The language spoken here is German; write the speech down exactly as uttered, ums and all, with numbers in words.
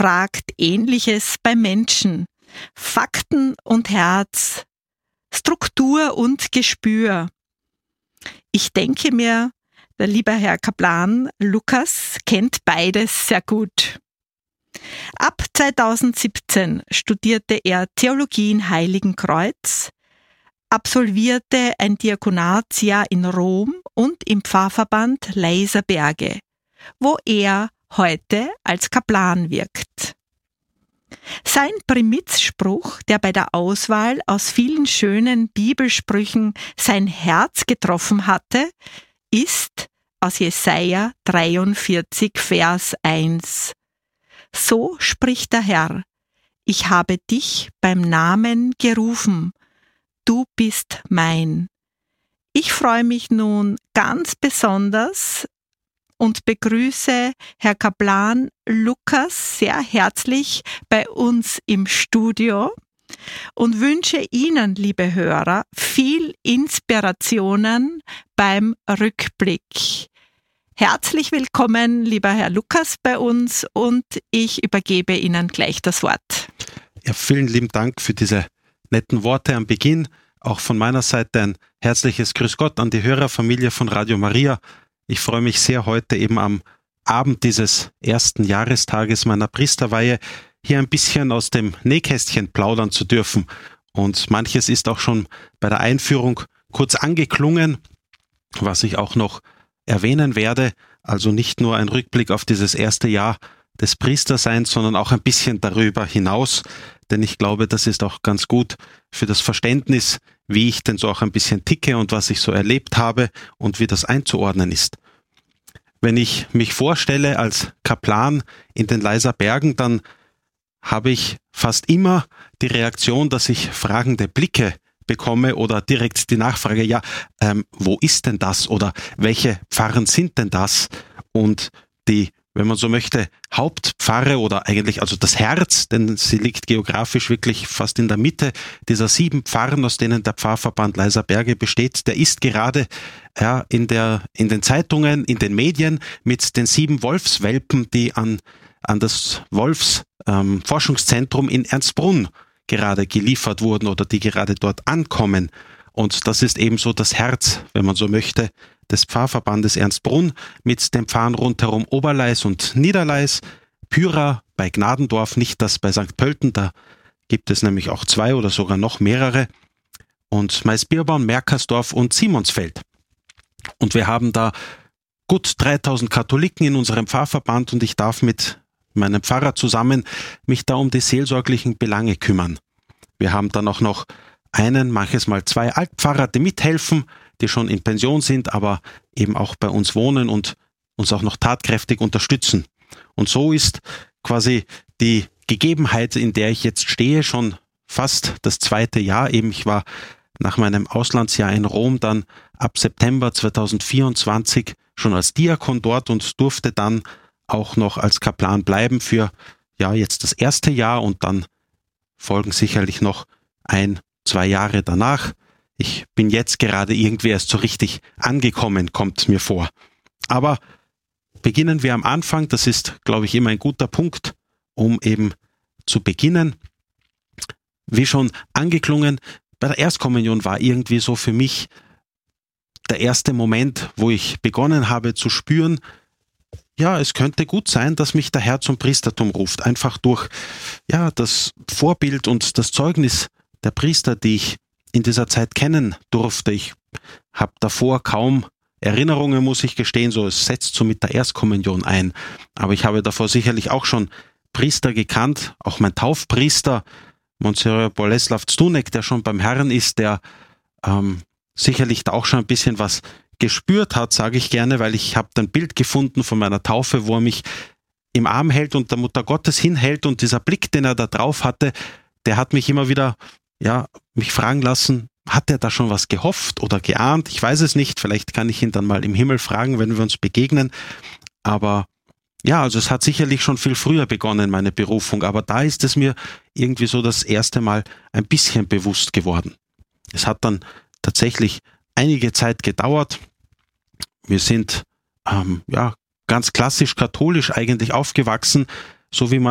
fragt Ähnliches bei Menschen. Fakten und Herz, Struktur und Gespür. Ich denke mir, der liebe Herr Kaplan Lukas kennt beides sehr gut. Ab zweitausendsiebzehn studierte er Theologie in Heiligenkreuz, absolvierte ein Diakonatsjahr in Rom und im Pfarrverband Leiserberge, wo er heute als Kaplan wirkt. Sein Primizspruch, der bei der Auswahl aus vielen schönen Bibelsprüchen sein Herz getroffen hatte, ist aus Jesaja dreiundvierzig, Vers eins. So spricht der Herr: Ich habe dich beim Namen gerufen, du bist mein. Ich freue mich nun ganz besonders und begrüße Herr Kaplan Lukas sehr herzlich bei uns im Studio und wünsche Ihnen, liebe Hörer, viel Inspirationen beim Rückblick. Herzlich willkommen, lieber Herr Lukas, bei uns, und ich übergebe Ihnen gleich das Wort. Ja, vielen lieben Dank für diese netten Worte am Beginn. Auch von meiner Seite ein herzliches Grüß Gott an die Hörerfamilie von Radio Maria. Ich freue mich sehr, heute eben am Abend dieses ersten Jahrestages meiner Priesterweihe hier ein bisschen aus dem Nähkästchen plaudern zu dürfen. Und manches ist auch schon bei der Einführung kurz angeklungen, was ich auch noch erwähnen werde. Also nicht nur ein Rückblick auf dieses erste Jahr des Priesterseins, sondern auch ein bisschen darüber hinaus. Denn ich glaube, das ist auch ganz gut für das Verständnis, wie ich denn so auch ein bisschen ticke und was ich so erlebt habe und wie das einzuordnen ist. Wenn ich mich vorstelle als Kaplan in den Leiserbergen, dann habe ich fast immer die Reaktion, dass ich fragende Blicke bekomme oder direkt die Nachfrage, ja, ähm, wo ist denn das oder welche Pfarren sind denn das? Und die, wenn man so möchte, Hauptpfarre oder eigentlich also das Herz, denn sie liegt geografisch wirklich fast in der Mitte dieser sieben Pfarren, aus denen der Pfarrverband Leiserberge besteht, der ist gerade ja, in der in den Zeitungen, in den Medien mit den sieben Wolfswelpen, die an an das Wolfsforschungszentrum ähm, in Ernstbrunn gerade geliefert wurden oder die gerade dort ankommen. Und das ist ebenso das Herz, wenn man so möchte, des Pfarrverbandes Ernstbrunn mit den Pfarren rundherum Oberleis und Niederleis, Pyra bei Gnadendorf, nicht das bei Sankt Pölten, da gibt es nämlich auch zwei oder sogar noch mehrere, und Maisbierborn, Merkersdorf und Simonsfeld. Und wir haben da gut dreitausend Katholiken in unserem Pfarrverband und ich darf mit meinem Pfarrer zusammen mich da um die seelsorglichen Belange kümmern. Wir haben dann auch noch einen, manches Mal zwei Altpfarrer, die mithelfen, die schon in Pension sind, aber eben auch bei uns wohnen und uns auch noch tatkräftig unterstützen. Und so ist quasi die Gegebenheit, in der ich jetzt stehe, schon fast das zweite Jahr. Eben ich war nach meinem Auslandsjahr in Rom dann ab September zweitausendvierundzwanzig schon als Diakon dort und durfte dann auch noch als Kaplan bleiben für ja jetzt das erste Jahr und dann folgen sicherlich noch ein, zwei Jahre danach. Ich bin jetzt gerade irgendwie erst so richtig angekommen, kommt mir vor. Aber beginnen wir am Anfang, das ist, glaube ich, immer ein guter Punkt, um eben zu beginnen. Wie schon angeklungen, bei der Erstkommunion war irgendwie so für mich der erste Moment, wo ich begonnen habe zu spüren, ja, es könnte gut sein, dass mich der Herr zum Priestertum ruft. Einfach durch ja, das Vorbild und das Zeugnis der Priester, die ich in dieser Zeit kennen durfte. Ich habe davor kaum Erinnerungen, muss ich gestehen, so es setzt so mit der Erstkommunion ein. Aber ich habe davor sicherlich auch schon Priester gekannt, auch mein Taufpriester, Monsignor Boleslav Zdunek, der schon beim Herrn ist, der ähm, sicherlich da auch schon ein bisschen was gespürt hat, sage ich gerne, weil ich habe ein Bild gefunden von meiner Taufe, wo er mich im Arm hält und der Mutter Gottes hinhält und dieser Blick, den er da drauf hatte, der hat mich immer wieder, ja, mich fragen lassen, hat er da schon was gehofft oder geahnt? Ich weiß es nicht, vielleicht kann ich ihn dann mal im Himmel fragen, wenn wir uns begegnen, aber ja, also es hat sicherlich schon viel früher begonnen, meine Berufung, aber da ist es mir irgendwie so das erste Mal ein bisschen bewusst geworden. Es hat dann tatsächlich einige Zeit gedauert. Wir sind ähm, ja ganz klassisch katholisch eigentlich aufgewachsen, so wie man